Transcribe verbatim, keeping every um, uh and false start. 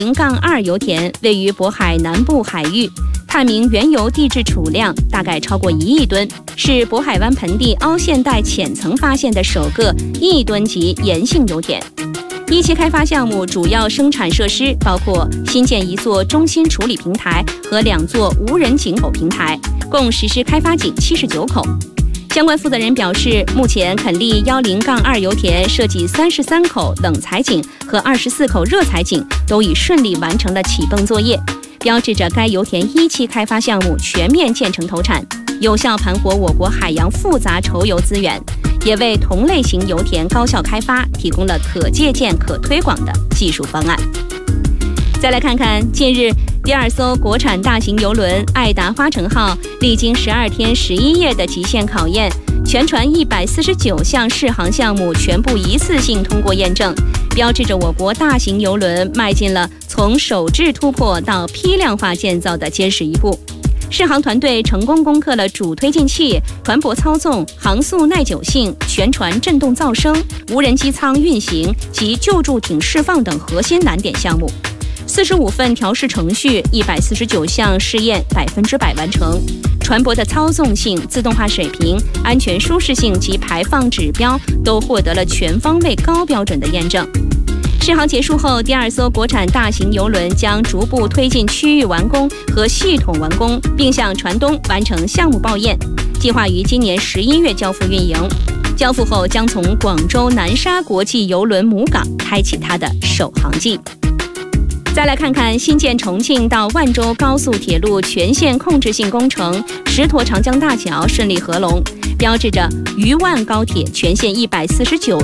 零杠二油田位于渤海南部海域，探明原油地质储量大概超过一亿吨，是渤海湾盆地凹陷带浅层发现的首个亿吨级盐性油田。一期开发项目主要生产设施包括新建一座中心处理平台和两座无人井口平台，共实施开发井七十九口。相关负责人表示，目前垦利幺零杠二油田设计三十三口冷采井和二十四口热采井都已顺利完成了起泵作业，标志着该油田一期开发项目全面建成投产，有效盘活我国海洋复杂稠油资源，也为同类型油田高效开发提供了可借鉴、可推广的技术方案。再来看看近日第二艘国产大型邮轮爱达花城号历经十二天十一夜的极限考验，全船一百四十九项试航项目全部一次性通过验证，标志着我国大型邮轮迈进了从首制突破到批量化建造的坚实一步。试航团队成功攻克了主推进器、船舶操纵、航速耐久性、全船振动噪声、无人机舱运行及救助艇释放等核心难点项目。四十五份调试程序，一百四十九项试验百分之百完成。船舶的操纵性、自动化水平、安全舒适性及排放指标都获得了全方位高标准的验证。试航结束后，第二艘国产大型邮轮将逐步推进区域完工和系统完工，并向船东完成项目报验，计划于今年十一月交付运营。交付后将从广州南沙国际邮轮母港开启它的首航季。再来看看新建重庆到万州高速铁路全线控制性工程石沱长江大桥顺利合龙，标志着渝万高铁全线一百四十九